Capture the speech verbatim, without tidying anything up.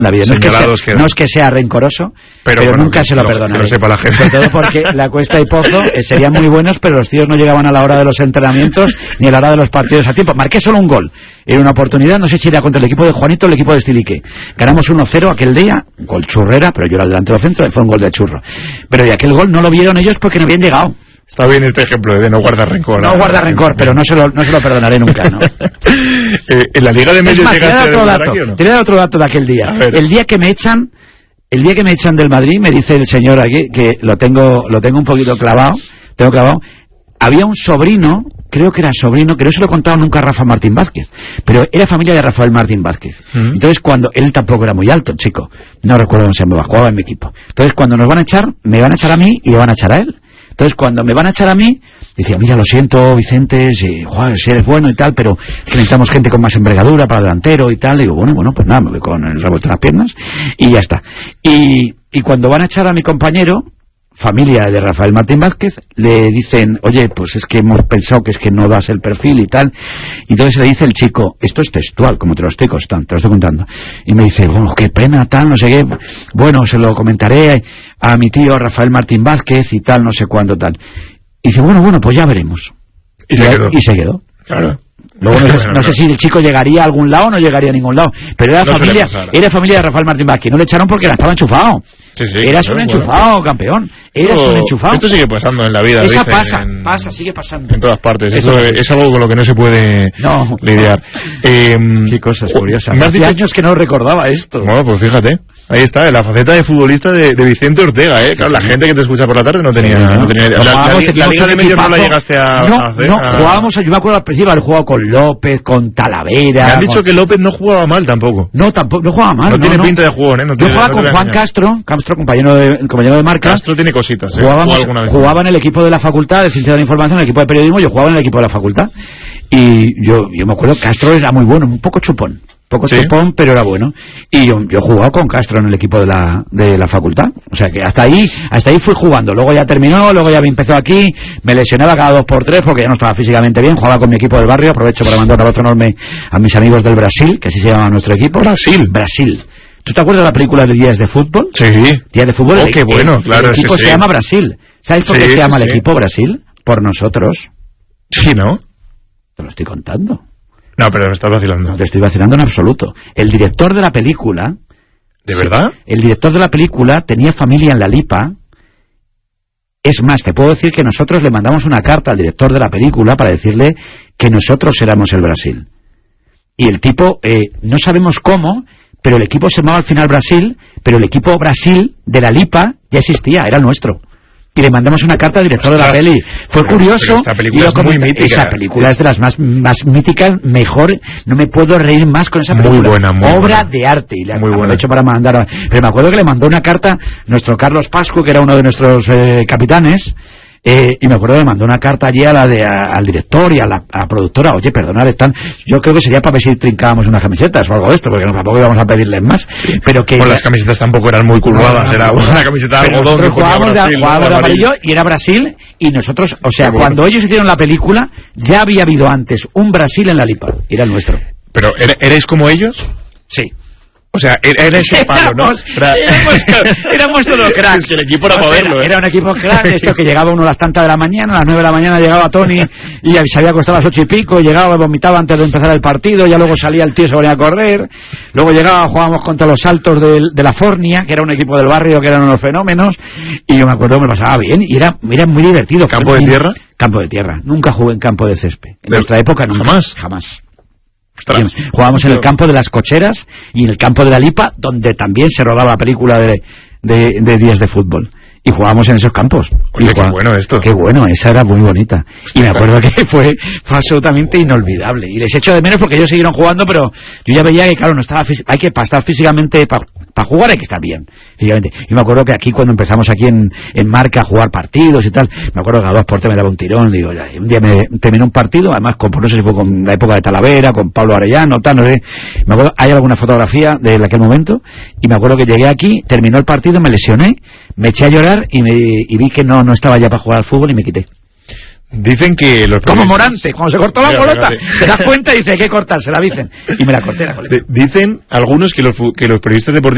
David, no es, que sea, no es que sea rencoroso, pero, pero bueno, nunca se lo, lo perdonaré. Que lo sepa la gente. Sobre todo porque la Cuesta y Pozo eh, serían muy buenos, pero los tíos no llegaban a la hora de los entrenamientos ni a la hora de los partidos a tiempo. Marqué solo un gol. Era una oportunidad, no sé si era contra el equipo de Juanito o el equipo de Estilique. Ganamos uno cero aquel día, gol churrera, pero yo era el delantero centro y fue un gol de churro. Pero y aquel gol no lo vieron ellos porque no habían llegado. Está bien este ejemplo de no guardar rencor. No guardar rencor, pero no se lo, no se lo perdonaré nunca, ¿no? eh, en la Liga de Medios es más, te voy a dar otro dato, ¿no? Te voy a dar otro dato de aquel día. El día que me echan, el día que me echan del Madrid, me dice el señor aquí, que lo tengo, lo tengo un poquito clavado, tengo clavado, había un sobrino, creo que era sobrino, que no se lo he contado nunca a Rafa Martín Vázquez, pero era familia de Rafael Martín Vázquez. Mm. Entonces cuando, él tampoco era muy alto, chico, no recuerdo cómo se llamaba, jugaba en mi equipo. Entonces cuando nos van a echar, me van a echar a mí y le van a echar a él. Entonces cuando me van a echar a mí, decía, mira, lo siento, Vicente, si, joder, si eres bueno y tal, pero es que necesitamos gente con más envergadura para delantero y tal. Y digo, bueno, bueno, pues nada, me voy con el revuelto en las piernas y ya está. Y, y cuando van a echar a mi compañero, familia de Rafael Martín Vázquez, le dicen, oye, pues es que hemos pensado que es que no das el perfil y tal. Y entonces le dice el chico, esto es textual, como te lo estoy contando, te lo estoy contando. Y me dice, bueno, qué pena, tal, no sé qué. Bueno, se lo comentaré a mi tío Rafael Martín Vázquez y tal, no sé cuándo, tal. Y dice, bueno, bueno, pues ya veremos. Y se quedó. Y se quedó. Claro. Luego no, sé, no sé si el chico llegaría a algún lado o no llegaría a ningún lado, pero era no familia, era familia de Rafael Martín Vázquez. No le echaron porque la estaba enchufado. Sí, sí, eras claro, un enchufado, bueno. Campeón. Eras esto, un enchufado. Esto sigue pasando en la vida. Esa dice, pasa, en, pasa, sigue pasando. En todas partes. Esto es, es algo con lo que no se puede no, lidiar. Eh, Qué cosas curiosas. Hace dicho... años que no recordaba esto. Bueno, pues fíjate. Ahí está, la faceta de futbolista de, de Vicente Ortega, ¿eh? Claro, sí, la sí. gente que te escucha por la tarde no tenía... Sí, no tenía no, la, la, la, la Liga de Medios no la llegaste a, no, a hacer. No, a... jugábamos, yo me acuerdo al principio haber jugado con López, con Talavera... Me han dicho con... que López no jugaba mal tampoco. No, tampoco, no jugaba mal. No, no tiene no. pinta de jugón, ¿eh? No yo tiene, jugaba no con Juan engañar. Castro, Castro, compañero de, compañero de marca. Castro tiene cositas, ¿eh? Jugábamos, jugaba en el equipo de la facultad de Ciencia de la Información, en el equipo de periodismo, yo jugaba en el equipo de la facultad. Y yo, yo me acuerdo, Castro era muy bueno, un poco chupón. Poco ¿Sí? chupón, pero era bueno. Y yo, yo he jugado con Castro en el equipo de la, de la facultad. O sea que hasta ahí, hasta ahí fui jugando. Luego ya terminó, luego ya me empezó aquí, me lesionaba cada dos por tres porque ya no estaba físicamente bien. Jugaba con mi equipo del barrio. Aprovecho para mandar un abrazo enorme a mis amigos del Brasil, que así se llama nuestro equipo. Brasil. Brasil. ¿Tú te acuerdas de la película de Días de Fútbol? Sí. Días de Fútbol. Oh, qué bueno, el, claro. El equipo sí, se sí. llama Brasil. ¿Sabes por sí, qué se sí, llama sí. el equipo Brasil? Por nosotros. Sí, ¿no? Te lo estoy contando. No, pero me estás vacilando. No te estoy vacilando en absoluto. El director de la película... ¿De verdad? El director de la película tenía familia en La Lipa. Es más, te puedo decir que nosotros le mandamos una carta al director de la película para decirle que nosotros éramos el Brasil. Y el tipo, eh, no sabemos cómo, pero el equipo se llamaba al final Brasil, pero el equipo Brasil de La Lipa ya existía, era el nuestro. Y le mandamos una carta al director Ostras, de la peli. Fue pero, curioso. Pero esta película es muy mítica. Esa película es de las más, más míticas, mejor. No me puedo reír más con esa película. Muy buena, muy Obra buena. de arte. Y le muy buena. hecho para mandar. A... Pero me acuerdo que le mandó una carta nuestro Carlos Pascu, que era uno de nuestros eh, capitanes. Eh, y me acuerdo que le mandó una carta allí a la de, a, al director y a la, a la productora. Oye, perdonad, están, yo creo que sería para ver si trincábamos unas camisetas o algo de esto, porque no, tampoco íbamos a pedirles más. Pero que bueno, las camisetas tampoco eran muy curvadas, no, no, era una camiseta de algodón. Nosotros jugábamos de, jugábamos de amarillo y era Brasil, y nosotros, o sea, bueno. cuando ellos hicieron la película, ya había habido antes un Brasil en La Lipa, y era el nuestro. ¿Pero erais como ellos? Sí. O sea, era ese palo, ¿no? Era... Éramos, éramos todos cracks. Es que el equipo era para verlo, era, ¿eh? era un equipo crack, esto que llegaba uno a las tantas de la mañana, a las nueve de la mañana llegaba Tony y se había acostado a las ocho y pico, llegaba, vomitaba antes de empezar el partido, ya luego salía el tío y se ponía a correr, luego llegaba, jugábamos contra los Altos de, de la Fornia, que era un equipo del barrio, que eran unos fenómenos, y yo me acuerdo que me pasaba bien, y era, era muy divertido. ¿Campo de tierra? Campo de tierra, nunca jugué en campo de césped. En nuestra época nunca. ¿Jamás? Jamás. Ostras. Jugábamos en el campo de las Cocheras y en el campo de La Lipa, donde también se rodaba la película de, de, de Días de Fútbol. Y jugábamos en esos campos. Oye, y qué bueno esto. Qué bueno, esa era muy bonita. Hostia, y me acuerdo que fue, fue absolutamente inolvidable. Y les echo de menos porque ellos siguieron jugando, pero yo ya veía que, claro, no estaba hay que para estar físicamente, para pa jugar hay que estar bien, físicamente. Y me acuerdo que aquí, cuando empezamos aquí en, en Marca a jugar partidos y tal, me acuerdo que a dos por tres me daba un tirón. Digo, ya, un día me terminó un partido, además, con, no sé si fue con la época de Talavera, con Pablo Arellano, tal, no sé. Me acuerdo, hay alguna fotografía de aquel momento, y me acuerdo que llegué aquí, terminó el partido, me lesioné, me eché a llorar y me y vi que no no estaba ya para jugar al fútbol y me quité. Dicen que los como Morante, cuando se cortó la pelota, te das cuenta y dice, hay que cortársela, dicen. Y me la corté la coleta. Dicen algunos que los, que los periodistas deportivos